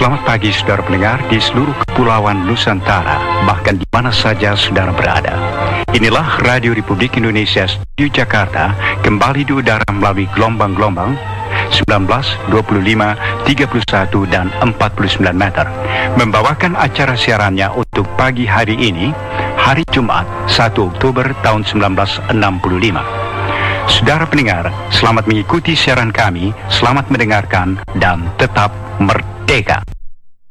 Selamat pagi saudara pendengar di seluruh kepulauan Nusantara, bahkan di mana saja saudara berada. Inilah Radio Republik Indonesia Studio Jakarta, kembali di udara melalui gelombang-gelombang 19, 25, 31, dan 49 meter. Membawakan acara siarannya untuk pagi hari ini, hari Jumat 1 Oktober tahun 1965. Saudara pendengar, selamat mengikuti siaran kami, selamat mendengarkan, dan tetap merdeka.